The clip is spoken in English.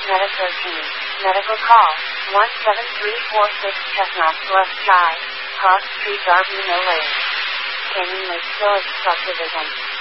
Meta13. Medical call. 17346 Chestnuts West Drive, Cross Street, Darby, Mill Lane. Canyon Lake Village Subdivision.